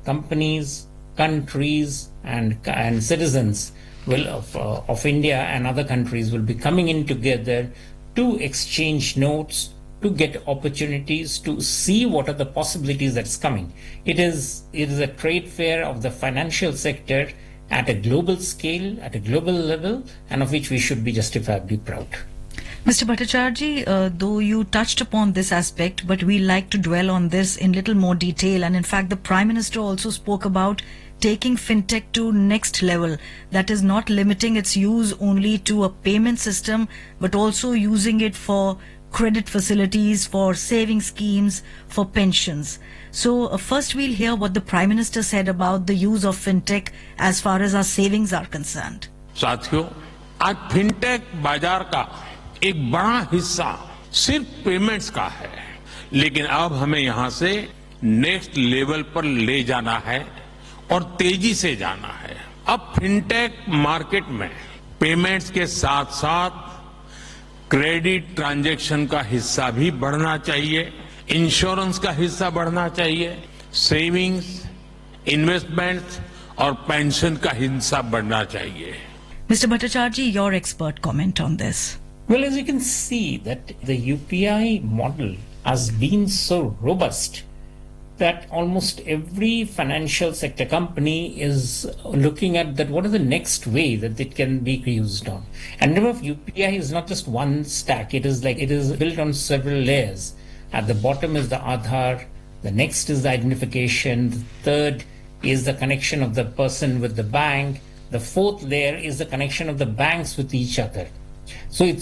companies, countries, and citizens of India and other countries will be coming in together to exchange notes, to get opportunities, to see what are the possibilities that's coming. It is a trade fair of the financial sector at a global scale, at a global level, and of which we should be justifiably proud. Mr. Bhattacharjee, though you touched upon this aspect, but we like to dwell on this in little more detail. And in fact, the Prime Minister also spoke about taking fintech to next level. That is not limiting its use only to a payment system, but also using it for credit facilities, for saving schemes, for pensions. So first we'll hear what the Prime Minister said about the use of fintech as far as our savings are concerned. साथियों, आज fintech बाजार का एक बड़ा हिस्सा सिर्फ payments का है, लेकिन अब हमें यहां से नेक्स्ट लेवल पर ले जाना है और तेजी से जाना है। अब फिनटेक मार्केट में पेमेंट्स के साथ साथ क्रेडिट ट्रांजैक्शन का हिस्सा भी बढ़ना चाहिए, इंश्योरेंस का हिस्सा बढ़ना चाहिए, सेविंग्स, इन्वेस्टमेंट्स और पेंशन का हिस्सा बढ़ना चाहिए। Mr. Bhattacharjee, your expert comment on this. Well, as you can see that the UPI model has been so robust that almost every financial sector company is looking at that what is the next way that it can be used on. And remember, UPI is not just one stack, it is built on several layers. At the bottom is the Aadhaar, the next is the identification, the third is the connection of the person with the bank, the fourth layer is the connection of the banks with each other. So it's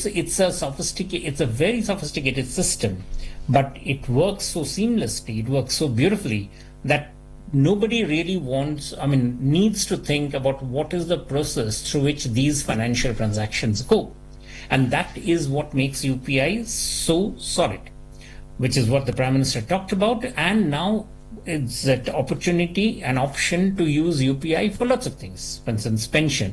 a very sophisticated system, but it works so seamlessly, it works so beautifully that nobody really needs to think about what is the process through which these financial transactions go. And that is what makes UPI so solid, which is what the Prime Minister talked about. And now it's that opportunity, an option to use UPI for lots of things. For instance, pension.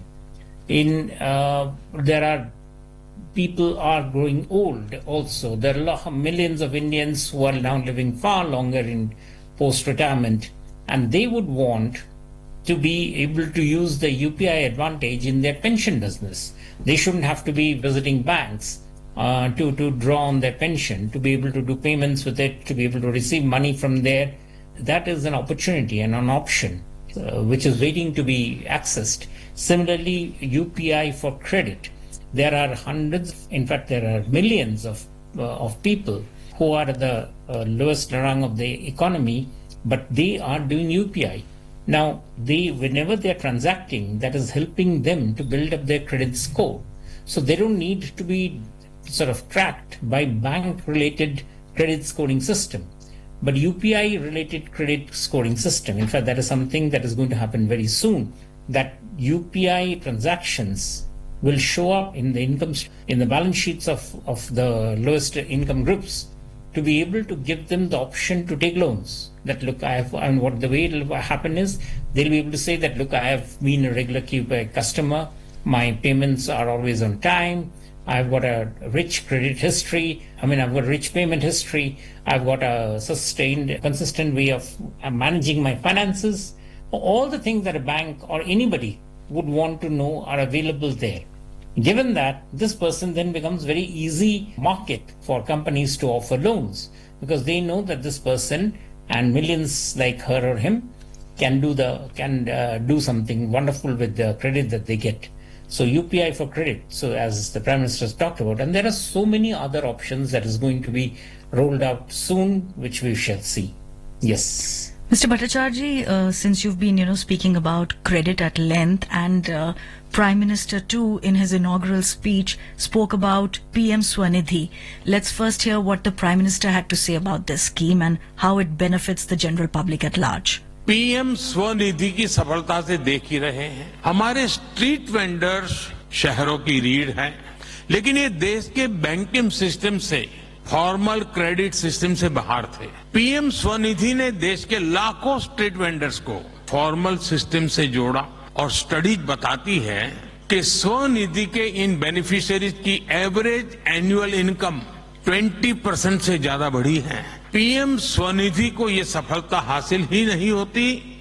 People are growing old also. There are millions of Indians who are now living far longer in post-retirement, and they would want to be able to use the UPI advantage in their pension business. They shouldn't have to be visiting banks to draw on their pension, to be able to do payments with it, to be able to receive money from there. That is an opportunity and an option which is waiting to be accessed. Similarly, UPI for credit. There are hundreds, in fact, there are millions of people who are at the lowest rung of the economy, but they are doing UPI. Now, whenever they are transacting, that is helping them to build up their credit score. So they don't need to be sort of tracked by bank-related credit scoring system, but UPI-related credit scoring system. In fact, that is something that is going to happen very soon, that UPI transactions will show up in the balance sheets of the lowest income groups, to be able to give them the option to take loans. That look, what the way it will happen is they'll be able to say that look, I have been a regular UPI customer, my payments are always on time, I've got a rich credit history, I've got a rich payment history, I've got a consistent way of managing my finances. All the things that a bank or anybody would want to know are available there. Given that, this person then becomes very easy market for companies to offer loans, because they know that this person and millions like her or him can do something wonderful with the credit that they get. So UPI for credit, so as the Prime Minister has talked about, and there are so many other options that is going to be rolled out soon, which we shall see. Yes. Mr. Bhattacharjee, since you've been, speaking about credit at length, and Prime Minister too, in his inaugural speech, spoke about PM Swanidhi. Let's first hear what the Prime Minister had to say about this scheme and how it benefits the general public at large. PM Svanidhi की सफलता से देख ही रहे हैं, हमारे street vendors शहरों की रीढ़ हैं, लेकिन ये देश के बैंकिंग सिस्टम से, फॉर्मल क्रेडिट सिस्टम से बाहर थे। पीएम स्वनिधि ने देश के लाखों स्ट्रीट वेंडर्स को फॉर्मल सिस्टम से जोड़ा, और स्टडीज बताती है कि स्वनिधि के इन बेनिफिशियरीज की एवरेज एनुअल इनकम 20% से ज्यादा बढ़ी है। पीएम स्वनिधि को ये सफलता हासिल ही नहीं होती